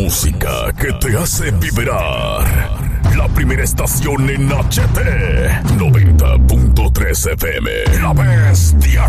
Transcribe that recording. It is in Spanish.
música que te hace vibrar. La primera estación en HT 90.3 FM. La Bestia.